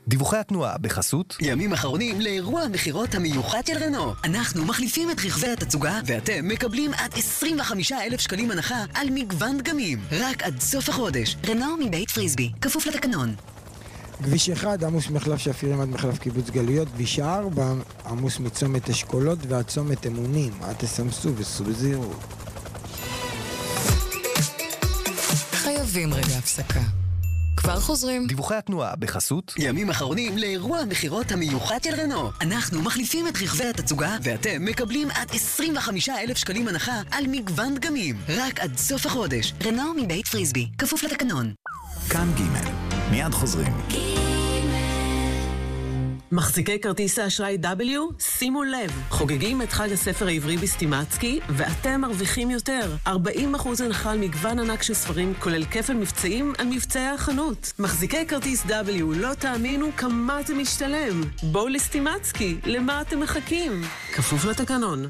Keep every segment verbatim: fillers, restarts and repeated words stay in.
דיווחי התנועה בחסות ימים אחרונים לאירוע המחירות המיוחד של רנו. אנחנו מחליפים את רכבי התצוגה ואתם מקבלים עד עשרים וחמישה אלף שקלים הנחה על מגוון דגמים. רק עד סוף החודש. רנו מבית פריסבי, כפוף לתקנון. כביש אחד עמוס מחלף שפירים עד מחלף קיבוץ גלויות, כביש ארבע עמוס מצומת אשכולות ועד צומת אמונים. אל תסמסו וסעו בזהירות. חייבים רגע הפסקה. כבר חוזרים. דיווחי התנועה בחסות ימים אחרונים לאירוע המחירות המיוחד של רנו. אנחנו מחליפים את רכבי התצוגה ואתם מקבלים עד עשרים וחמישה אלף שקלים הנחה על מגוון דגמים. רק עד סוף החודש. רנו מבית פריסבי, כפוף לתקנון. כאן ג' מיד חוזרים. מחזיקי כרטיס האשראי W, שימו לב, חוגגים את חג הספר העברי בסטימצקי, ואתם מרוויחים יותר. ארבעים אחוז הנחה על מגוון ענק של ספרים, כולל כפל מבצעים על מבצעי החנות. מחזיקי כרטיס W, לא תאמינו כמה זה משתלם. בואו לסטימצקי, למה אתם מחכים? כפוף לתקנון.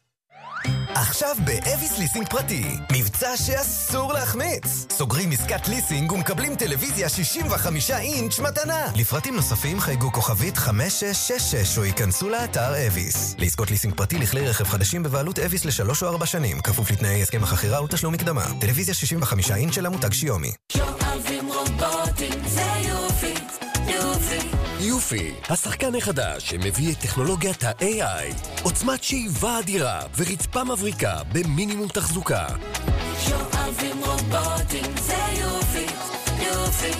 עכשיו באביס ליסינג פרטי, מבצע שאסור להחמיץ. סוגרים עסקת ליסינג ומקבלים טלוויזיה שישים וחמישה אינץ' מתנה. לפרטים נוספים חייגו כוכבית חמש שש שש שש או ייכנסו לאתר אביס. לעסקות ליסינג פרטי לכלי רכב חדשים בבעלות אביס לשלוש או ארבע שנים, כפוף לתנאי הסכם החכירה ותשלום מקדמה. טלוויזיה שישים וחמישה אינץ' של המותג שיומי. שואבים רובוטים, זה יופי, יופי. יופי, השחקן החדש שמביא את טכנולוגיית ה-איי איי, עוצמת שאיבה אדירה ורצפה מבריקה במינימום תחזוקה. שואבים רובוטים, זה יופי, יופי.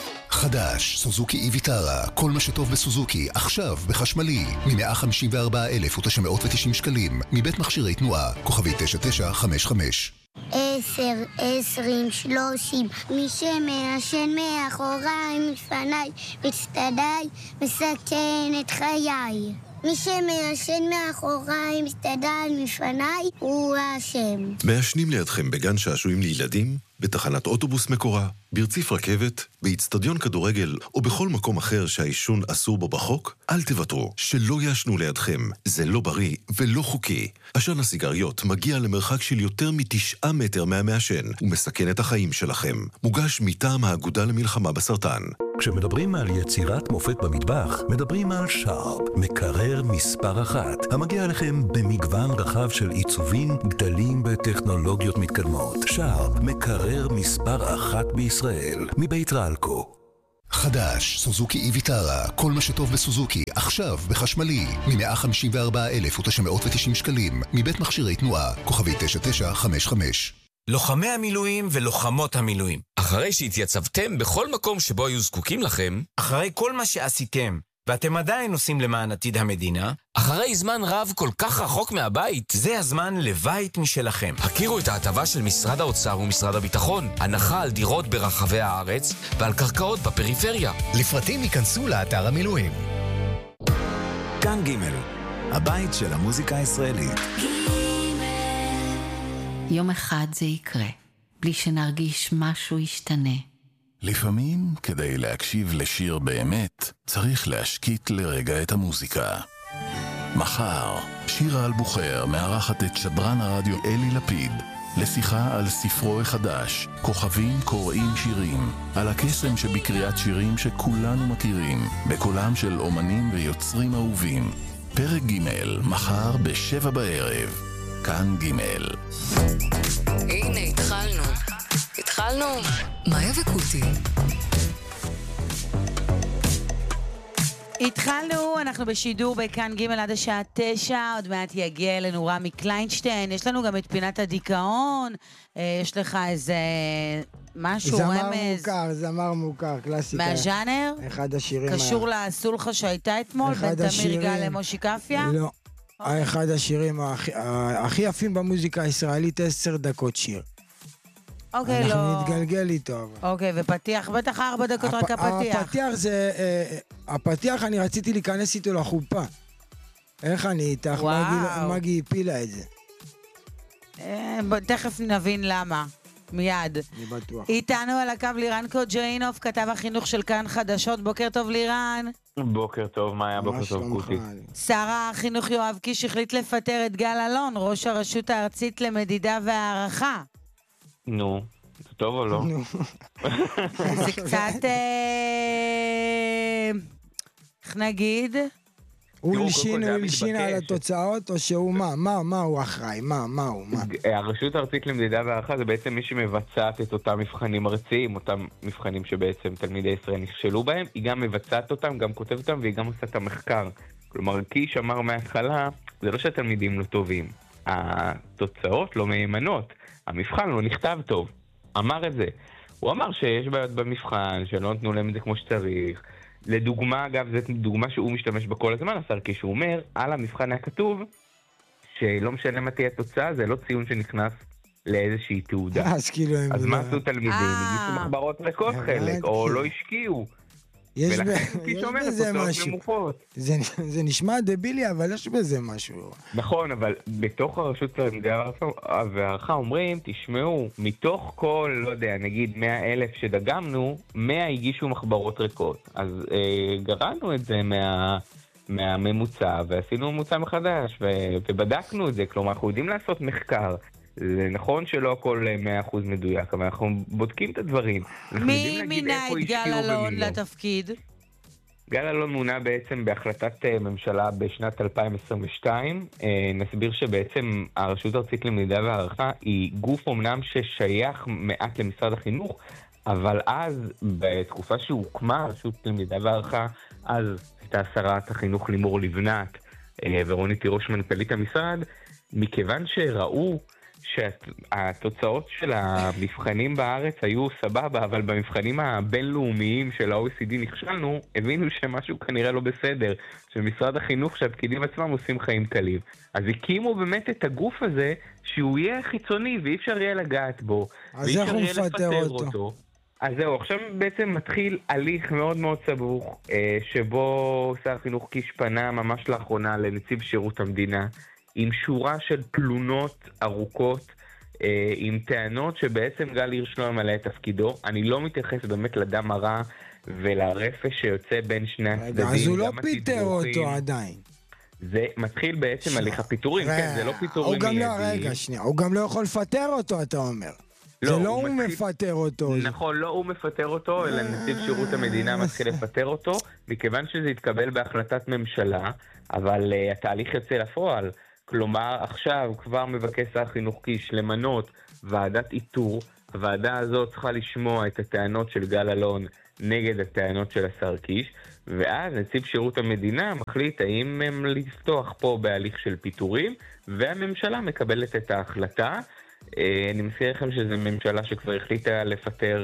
חדש, סוזוקי איביטרה, כל מה שטוב בסוזוקי, עכשיו בחשמלי, מ-מאה חמישים וארבעה אלף ותשע מאות ותשעים שקלים, מבית מכשירי תנועה, כוכבי תשע תשע חמש חמש. עשר, עשרים, שלושים, מי שמעשן מאחוריי, מפניי, מצטדיי, מסכן את חיי. מי שמעשן מאחוריי, מצטדיי, מפניי, הוא האשם. מעשנים לידכם בגן שעשועים לילדים, בתחנת אוטובוס מקורה, ברציף רכבת, באצטדיון כדורגל או בכל מקום אחר שהעישון אסור בו בחוק, אל תוותרו, שלא יעשנו לידכם. זה לא בריא ולא חוקי. עשן הסיגריות מגיע למרחק של יותר מתשעה מטר מהמעשן ומסכן את החיים שלכם. מוגש מטעם האגודה למלחמה בסרטן. כשמדברים על יצירת מופת במטבח, מדברים על שרפ, מקרר מספר אחת, המגיע לכם במגוון רחב של עיצובים, גדלים וטכנולוגיות מתקדמות. שרפ, מקרר מספר אחת בישראל, מבית רלקו. חדש, סוזוקי איביטרה, כל מה שטוב בסוזוקי, עכשיו בחשמלי, מ-מאה חמישים וארבעה אלף ותשע מאות ותשעים שקלים, מבית מכשירי תנועה, כוכבי תשע תשע חמש חמש. לוחמי המילואים ולוחמות המילואים, אחרי שהתייצבתם בכל מקום שבו היו זקוקים לכם, אחרי כל מה שעשיתם, ואתם עדיין עושים למען עתיד המדינה, אחרי זמן רב כל כך רחוק מהבית, זה הזמן לבית משלכם. הכירו את ההטבה של משרד האוצר ומשרד הביטחון, הנחה על דירות ברחבי הארץ ועל קרקעות בפריפריה. לפרטים ייכנסו לאתר המילואים. כאן ג' הבית של המוזיקה הישראלית. יום אחד זה יקרה, בלי שנרגיש משהו ישתנה. לפעמים, כדי להקשיב לשיר באמת, צריך להשקיט לרגע את המוזיקה. מחר, שירה אלבוחר מארחת את שדרן הרדיו אלי לפיד, לשיחה על ספרו החדש, כוכבים קוראים שירים, על הקסם שבקריאת שירים שכולנו מכירים, בקולם של אומנים ויוצרים אהובים. פרק ג' מחר בשבע בערב. כאן ג'. הנה, התחלנו. התחלנו. מאיה וקוטי. התחלנו, אנחנו בשידור בכאן ג' עד השעה תשע, עוד מעט יגיע אלינו רמי קליינשטיין, יש לנו גם את פינת הדיכאון, יש לך איזה משהו, זמר רמז. מוכר, זמר מוכר, קלאסיקה. מהז'אנר? אחד השירים. קשור היה... לסולחה שהייתה אתמול, בין תמיר גל למושי קפיה? לא. אחד השירים הכי, הכי יפים במוזיקה הישראלית, עשר דקות שיר. אוקיי, לא. אנחנו נתגלגל איתו. אוקיי, ופתיח, בטח ארבע דקות רק הפתיח. הפתיח זה, הפתיח אני רציתי להיכנס איתו לחופה. איך אני איתך? מגי הפילה את זה. תכף נבין למה. מיד. אני בטוח. איתנו על הקו לירן קוג'יינוף, כתב החינוך של כאן חדשות. בוקר טוב לירן. בוקר טוב, מאיה, בוקר טוב קוטי. שר החינוך יואב קיש החליט לפטר את גל אלון, ראש הרשות הארצית למדידה והערכה. נו, זה טוב או לא? זה קצת איך נגיד? הוא הלשין, הוא הלשין על התוצאות, או שהוא מה? מה, מה הוא אחראי? מה, מה הוא? מה? הרשות הארצית למדידה והערכה זה בעצם מי שמבצעת את אותם מבחנים ארציים, אותם מבחנים שבעצם תלמידי ישראל נכשלו בהם, היא גם מבצעת אותם, גם כותבת אותם, והיא גם עושה את המחקר. כלומר, קיש אמר מההתחלה, זה לא שהתלמידים לא טובים, התוצאות לא מהימנות, המבחן לא נכתב טוב, אמר את זה. הוא אמר שיש בעיות במבחן, שלא נתנו להם את זה כמו שצריך. לדוגמה, אגב, זו דוגמה שהוא משתמש בה כל הזמן, השר, כשהוא אומר, על המבחן היה כתוב, שלא משנה מה תהיה התוצאה, זה לא ציון שנכנס לאיזושהי תעודה. אז כאילו... אז מה עשו תלמידים? הגישו מחברות ריקות חלק, או לא השקיעו. יש ולכן, בזה משהו. זה נשמע דבילי, אבל יש בזה משהו. נכון, אבל בתוך הרשות למדידה והערכה אומרים, תשמעו, מתוך כל, לא יודע, נגיד מאה אלף שדגמנו, מאה הגישו מחברות ריקות. אז אה, גרענו את זה מה, מהממוצע, ועשינו ממוצע מחדש, ו, ובדקנו את זה. כלומר, אנחנו יודעים לעשות מחקר. זה נכון שלא הכל מאה אחוז מדויק, אבל אנחנו בודקים את הדברים. מי מינה את גל אלון לתפקיד? גל אלון מונה בעצם בהחלטת ממשלה בשנת אלפיים עשרים ושתיים. נסביר שבעצם הרשות הארצית למדידה והערכה היא גוף אומנם ששייך מעט למשרד החינוך, אבל אז, בתקופה שהוקמה הרשות למדידה והערכה, אז הייתה שרת החינוך לימור לבנת ורונית תירוש מנכ"לית המשרד, מכיוון שראו שהתוצאות של המבחנים בארץ היו סבבה, אבל במבחנים הבינלאומיים של ה-או אי סי די נכשלנו, הבינו שמשהו כנראה לא בסדר, שמשרד החינוך שהפקידים עצמם עושים חיים קלים. אז הקימו באמת את הגוף הזה, שהוא יהיה חיצוני ואי אפשר יהיה לגעת בו, אז איך הוא מפטר אותו? אותו. אז זהו, עכשיו בעצם מתחיל הליך מאוד מאוד סבוך, שבו שר החינוך קיש פנה ממש לאחרונה לנציב שירות המדינה, עם שורה של תלונות ארוכות, אה, עם טענות שבעצם גל הירש לא ממלא את תפקידו. אני לא מתייחס באמת לדם הרע ולרפש שיוצא בין שני הצדדים. אז הוא לא פיטר אותו עדיין. זה מתחיל בעצם הליך הפיטורים, כן, זה לא פיטורים מיידי. רגע, שנייה, הוא גם לא יכול לפטר אותו, אתה אומר. זה לא הוא מפטר אותו. נכון, לא הוא מפטר אותו, אלא נציב שירות המדינה מתחיל לפטר אותו, מכיוון שזה התקבל בהחלטת ממשלה, אבל התהליך יוצא לפועל. כלומר, עכשיו כבר מבקש שר החינוך קיש למנות ועדת איתור. הוועדה הזאת צריכה לשמוע את הטענות של גל אלון נגד הטענות של השר קיש, ואז נציב שירות המדינה מחליט האם הם לפתוח פה בהליך של פיטורים, והממשלה מקבלת את ההחלטה. אני מזכיר לכם שזו ממשלה שכבר החליטה לפטר